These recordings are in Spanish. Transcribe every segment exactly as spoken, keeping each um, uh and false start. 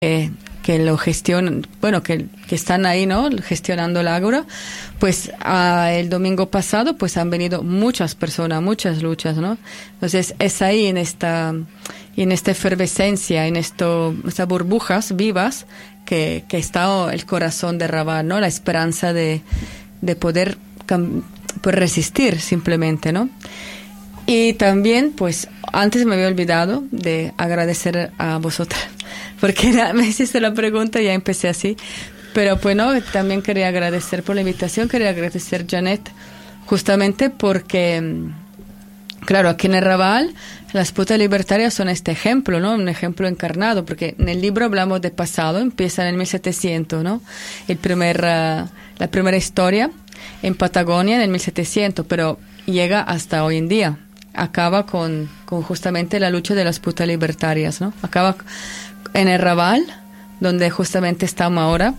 eh, que lo gestionan, bueno, que, que están ahí, ¿no? Gestionando el ágora, pues a, el domingo pasado, pues han venido muchas personas, muchas luchas, ¿no? Entonces es ahí en esta, en esta efervescencia, en esto, estas burbujas vivas, que, que está el corazón de Raval, ¿no? La esperanza de, de poder, pues, resistir simplemente, ¿no? Y también, pues, antes me había olvidado de agradecer a vosotras, porque me hiciste la pregunta y ya empecé así. Pero, bueno, también quería agradecer por la invitación, quería agradecer a Janet, justamente porque, claro, aquí en el Raval, las putas libertarias son este ejemplo, ¿no? Un ejemplo encarnado, porque en el libro hablamos de pasado, empieza en el mil setecientos, ¿no? El primer, uh, la primera historia en Patagonia en el mil setecientos, pero llega hasta hoy en día. Acaba con, con justamente la lucha de las putas libertarias, ¿no? Acaba en el Raval, donde justamente estamos ahora.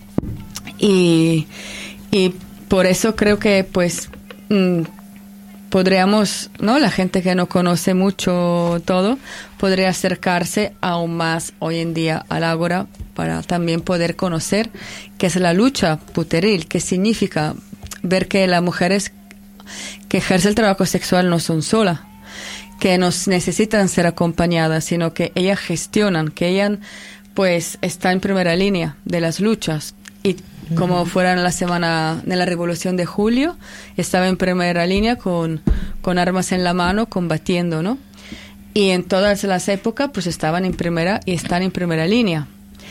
Y, y por eso creo que, pues, mmm, podríamos, ¿no? La gente que no conoce mucho todo, podría acercarse aún más hoy en día al ágora para también poder conocer qué es la lucha puteril, qué significa ver que las mujeres que ejercen el trabajo sexual no son solas, que nos necesitan ser acompañadas, sino que ellas gestionan, que ellas pues están en primera línea de las luchas. Y como uh-huh. fuera en la semana de la Revolución de Julio, estaba en primera línea con, con armas en la mano, combatiendo, ¿no? Y en todas las épocas pues estaban en primera y están en primera línea.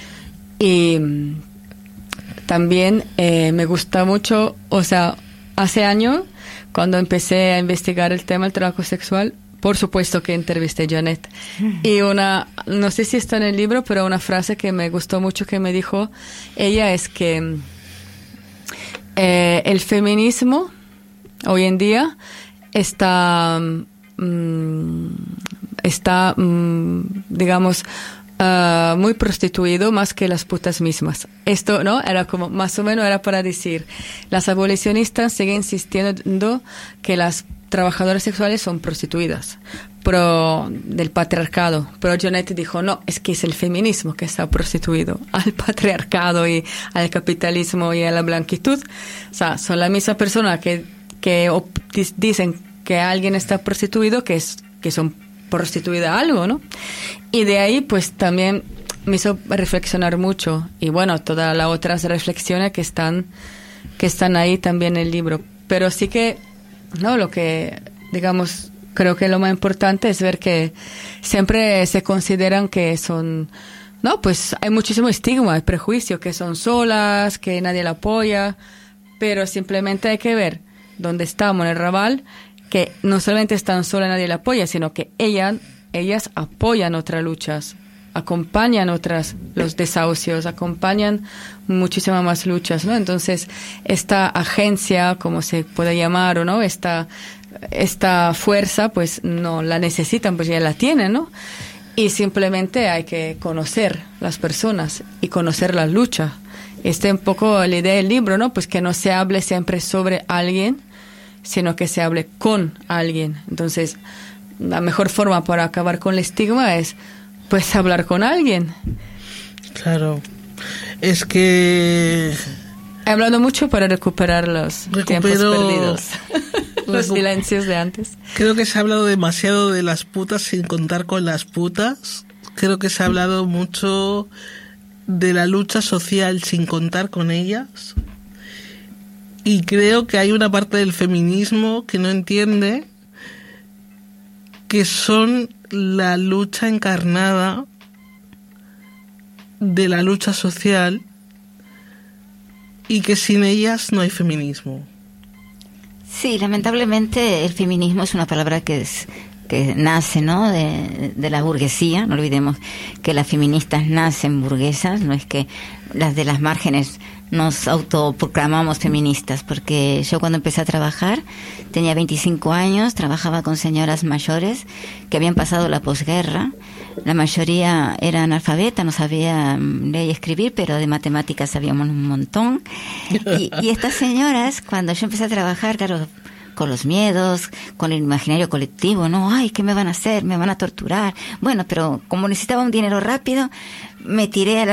Y también eh, me gusta mucho, o sea, hace años, cuando empecé a investigar el tema del trabajo sexual, por supuesto que entrevisté a Janet. Y una, no sé si está en el libro, pero una frase que me gustó mucho que me dijo ella es que eh, el feminismo hoy en día está, mm, está mm, digamos, Uh, muy prostituido más que las putas mismas. Esto, ¿no? Era como, más o menos era para decir, las abolicionistas siguen insistiendo que las trabajadoras sexuales son prostituidas, pro del patriarcado. Pero Janet dijo, no, es que es el feminismo que está prostituido al patriarcado y al capitalismo y a la blanquitud. O sea, son la misma persona que, que op- dicen que alguien está prostituido, que es, que son prostituida a algo, ¿no? Y de ahí, pues, también me hizo reflexionar mucho. Y bueno, todas las otras reflexiones que están, que están ahí también en el libro. Pero sí que, no, lo que, digamos, creo que lo más importante es ver que siempre se consideran que son, no, pues hay muchísimo estigma, hay prejuicio, que son solas, que nadie la apoya, pero simplemente hay que ver dónde estamos en el Raval, que no solamente están solas, nadie la apoya, sino que ellas, ellas apoyan otras luchas, acompañan otras, los desahucios, acompañan muchísimas más luchas, ¿no? Entonces, esta agencia, como se puede llamar, o no, esta, esta fuerza, pues no la necesitan, pues ya la tienen, ¿no? Y simplemente hay que conocer las personas y conocer la lucha. Esta es un poco la idea del libro, ¿no? Pues que no se hable siempre sobre alguien, sino que se hable con alguien. Entonces, la mejor forma para acabar con el estigma es, pues, hablar con alguien. Claro. Es que... He hablado mucho para recuperar los Recupero... tiempos perdidos. Los Recu... silencios de antes. Creo que se ha hablado demasiado de las putas sin contar con las putas. Creo que se ha hablado mucho de la lucha social sin contar con ellas. Y creo que hay una parte del feminismo que no entiende que son la lucha encarnada de la lucha social y que sin ellas no hay feminismo. Sí, lamentablemente el feminismo es una palabra que es que nace, ¿no?, de, de la burguesía. No olvidemos que las feministas nacen burguesas, no es que las de las márgenes nos autoproclamamos feministas, porque yo cuando empecé a trabajar tenía veinticinco años, trabajaba con señoras mayores que habían pasado la posguerra. La mayoría eran analfabetas, no sabían leer y escribir, pero de matemáticas sabíamos un montón. Y, y estas señoras, cuando yo empecé a trabajar, claro, con los miedos, con el imaginario colectivo, ¿no? Ay, ¿qué me van a hacer? Me van a torturar. Bueno, pero como necesitaba un dinero rápido, me tiré a la